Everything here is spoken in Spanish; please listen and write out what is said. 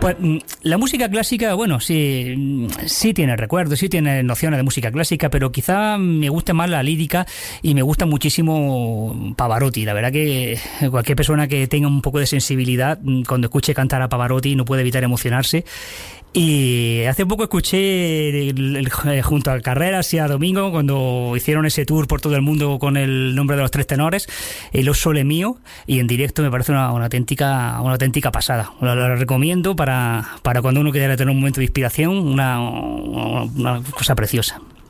Pues la música clásica, bueno, sí tiene recuerdos, sí tiene nociones de música clásica, pero quizá me gusta más la lírica y me gusta muchísimo Pavarotti. La verdad que cualquier persona que tenga un poco de sensibilidad, cuando escuche cantar a Pavarotti no puede evitar emocionarse. Y hace poco escuché junto a Carreras y a Domingo, cuando hicieron ese tour por todo el mundo con el nombre de los tres tenores, el O Sole Mio, y en directo me parece una auténtica pasada. Lo recomiendo para cuando uno quiera tener un momento de inspiración, una cosa preciosa.